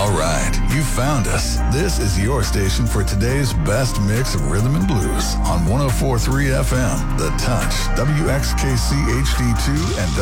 All right, you found us. This is your station for today's best mix of rhythm and blues on 104.3 FM, The Touch, WXKC HD2, and